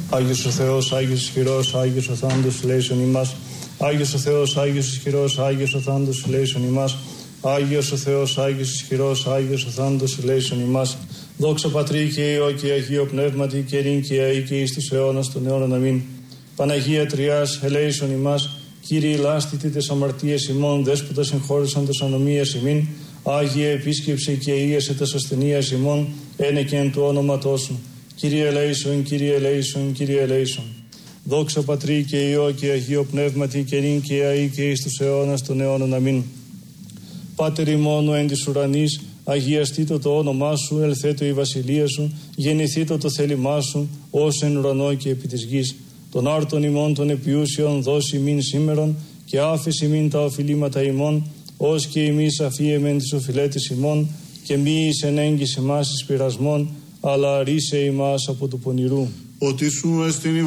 Άγιος ο Θεός, Άγιος ισχυρός, Άγιος ο θάνατος ελέησον ημάς. Άγιος ο Θεός, Άγιος ισχυρός, Άγιος ο θάνατος ελέησον ημάς. Άγιος ο Θεός, Άγιος ισχυρός, Άγιος ο θάνατος ελέησον ημάς. Δόξα Πατρί και Υιό και Αγίο Πνεύματι και νυν και αεί και εις τους αιώνας των αιώνων. Αμήν. Παναγία Τριάς, ελέησον ημάς. Κύριε λάστητη τες αμαρτίες ημών, δέσποτα συγχώρεσαν τες ανομίες ημίν. Άγιε επίσκεψε και ίεσε τες ασθενείας ημών, ένε και εν του όνοματός σου. Κύριε ελέησον, Κύριε ελέησον, Κύριε ελέησον. Δόξα Πατρί και Υιό και Αγίο Πνεύματι και νυν και αεί και εις τους αιώνας των αιώνων. Αμήν. Πάτερ ημών ο εν της ουρανής, αγιαστήτω το όνομά σου, ελθέτω η βασιλεία σου, γεννηθήτω το θέλημά σου, ως εν ουρανό και επί της γης. Των άρτων ημών των επιούσιων δώσει ημίν σήμερον, και άφεση ημίν τα οφειλήματα ημών, ως και ημείς αφίεμεν τις οφειλέτες ημών, και μη εις ενέγγις ημάς εις πειρασμών, αλλά αρίσε ημάς από του πονηρού. Ότι σου εστιν η